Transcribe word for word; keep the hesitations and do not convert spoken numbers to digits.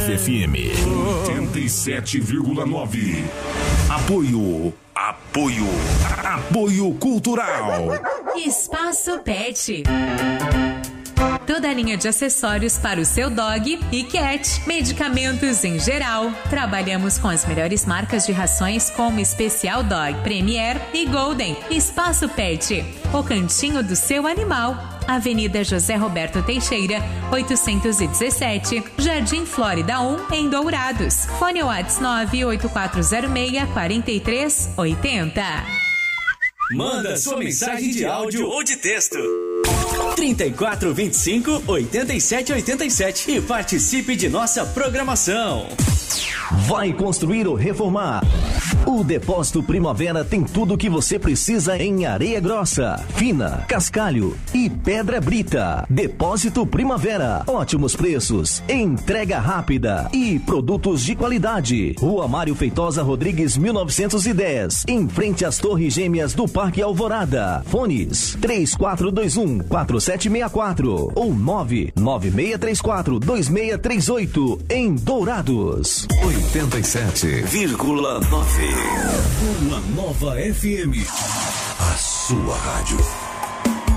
nove F M. oitenta e sete vírgula nove. Apoio. Apoio. Apoio cultural. Espaço Pet. Toda a linha de acessórios para o seu dog e cat. Medicamentos em geral. Trabalhamos com as melhores marcas de rações como Especial Dog, Premier e Golden. Espaço Pet, o cantinho do seu animal. Avenida José Roberto Teixeira, oitocentos e dezessete, Jardim Flórida um, em Dourados. Fone WhatsApp nove oito quatro zero seis, quatro três oito zero. Manda sua mensagem de áudio ou de texto. trinta e quatro, vinte e cinco, oitenta e sete, oitenta e sete e participe de nossa programação. Vai construir ou reformar? O Depósito Primavera tem tudo o que você precisa em areia grossa, fina, cascalho e pedra brita. Depósito Primavera, ótimos preços, entrega rápida e produtos de qualidade. Rua Mário Feitosa Rodrigues, mil novecentos e dez, em frente às Torres Gêmeas do Parque Alvorada. Fones três quatro dois um, quatro sete seis quatro ou nove nove seis três quatro, dois seis três oito em Dourados. oitenta e sete vírgula nove. Uma nova F M. A sua rádio.